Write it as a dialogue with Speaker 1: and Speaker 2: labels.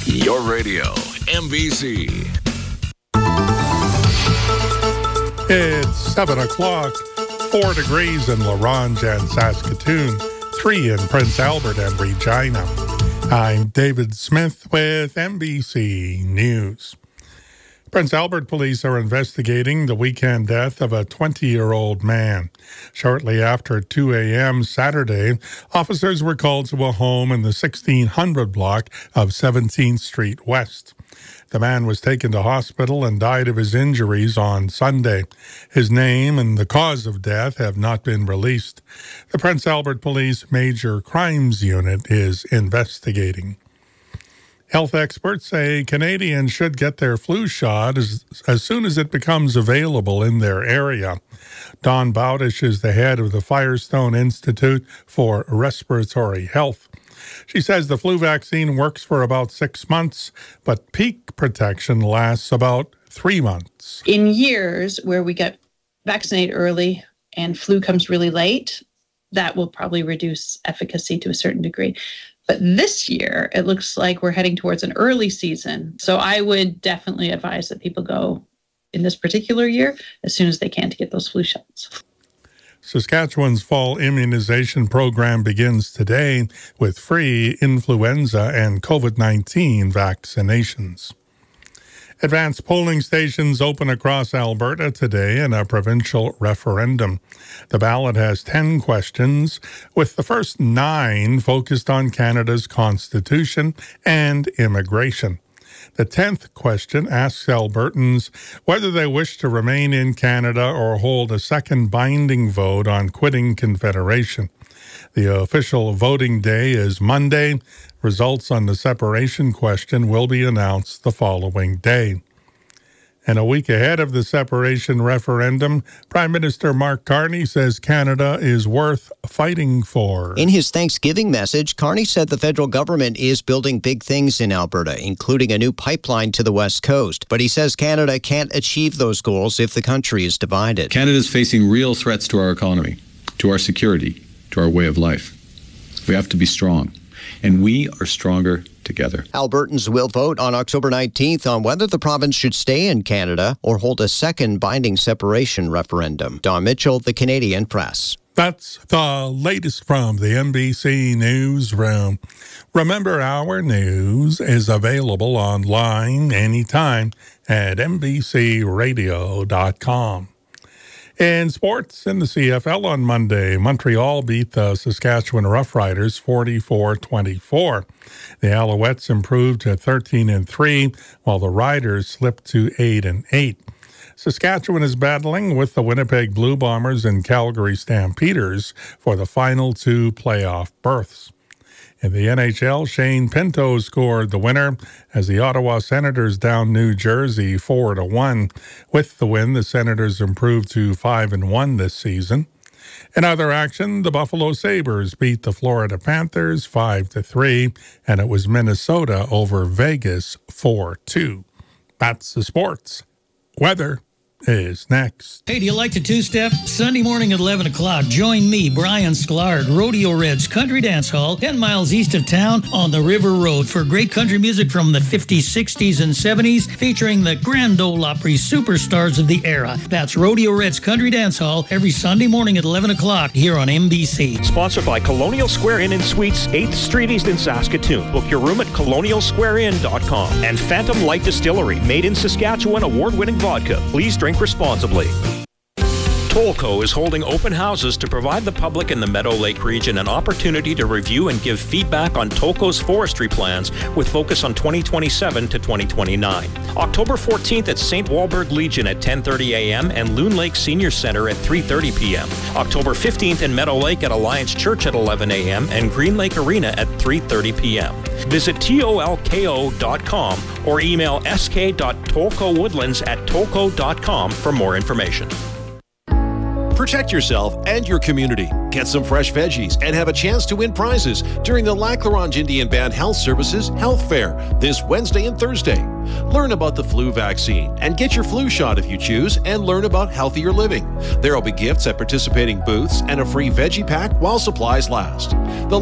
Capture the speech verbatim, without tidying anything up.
Speaker 1: Your radio, M B C.
Speaker 2: It's seven o'clock, four degrees in La Ronge and Saskatoon, three in Prince Albert and Regina. I'm David Smith with M B C News. Prince Albert police are investigating the weekend death of a twenty-year-old man. Shortly after two a.m. Saturday, officers were called to a home in the sixteen hundred block of seventeenth Street West. The man was taken to hospital and died of his injuries on Sunday. His name and the cause of death have not been released. The Prince Albert Police Major Crimes Unit is investigating. Health experts say Canadians should get their flu shot as, as soon as it becomes available in their area. Dawn Bowdish is the head of the Firestone Institute for Respiratory Health. She says the flu vaccine works for about six months, but peak protection lasts about three months.
Speaker 3: In years where we get vaccinated early and flu comes really late, that will probably reduce efficacy to a certain degree. But this year, it looks like we're heading towards an early season. So I would definitely advise that people go in this particular year as soon as they can to get those flu shots.
Speaker 2: Saskatchewan's fall immunization program begins today with free influenza and COVID nineteen vaccinations. Advanced polling stations open across Alberta today in a provincial referendum. The ballot has ten questions, with the first nine focused on Canada's constitution and immigration. The tenth question asks Albertans whether they wish to remain in Canada or hold a second binding vote on quitting Confederation. The official voting day is Monday. Results on the separation question will be announced the following day. And a week ahead of the separation referendum, Prime Minister Mark Carney says Canada is worth fighting for.
Speaker 4: In his Thanksgiving message, Carney said the federal government is building big things in Alberta, including a new pipeline to the West Coast. But he says Canada can't achieve those goals if the country is divided.
Speaker 5: Canada is facing real threats to our economy, to our security, to our way of life. We have to be strong, and we are stronger together.
Speaker 4: Albertans will vote on October nineteenth on whether the province should stay in Canada or hold a second binding separation referendum. Don Mitchell, The Canadian Press.
Speaker 2: That's the latest from the M B C Newsroom. Remember, our news is available online anytime at m b c radio dot com. In sports, in the C F L on Monday, Montreal beat the Saskatchewan Roughriders forty-four twenty-four. The Alouettes improved to thirteen and three, while the Riders slipped to eight and eight. Saskatchewan is battling with the Winnipeg Blue Bombers and Calgary Stampeders for the final two playoff berths. In the N H L, Shane Pinto scored the winner as the Ottawa Senators downed New Jersey four to one. With the win, the Senators improved to five and one this season. In other action, the Buffalo Sabres beat the Florida Panthers five to three, and it was Minnesota over Vegas four two. That's the sports. Weather is next.
Speaker 6: Hey, do you like to two-step? Sunday morning at eleven o'clock, join me, Brian Sklar, Rodeo Reds Country Dance Hall, ten miles east of town on the River Road for great country music from the fifties, sixties, and seventies, featuring the Grand Ole Opry superstars of the era. That's Rodeo Reds Country Dance Hall every Sunday morning at eleven o'clock here on M B C.
Speaker 7: Sponsored by Colonial Square Inn and Suites, eighth Street East in Saskatoon. Book your room at colonial square inn dot com. And Phantom Light Distillery, made in Saskatchewan, award-winning vodka. Please drink responsibly. Tolko is holding open houses to provide the public in the Meadow Lake region an opportunity to review and give feedback on Tolko's forestry plans with focus on twenty twenty-seven to twenty twenty-nine. October fourteenth at Saint Walburg Legion at ten thirty a.m. and Loon Lake Senior Center at three thirty p.m. October fifteenth in Meadow Lake at Alliance Church at eleven a.m. and Green Lake Arena at three thirty p.m. Visit tolko dot com or email s k dot tolko woodlands at tolko dot com for more information.
Speaker 8: Protect yourself and your community. Get some fresh veggies and have a chance to win prizes during the Lac La Ronge Indian Band Health Services Health Fair this Wednesday and Thursday. Learn about the flu vaccine and get your flu shot if you choose, and learn about healthier living. There will be gifts at participating booths and a free veggie pack while supplies last. The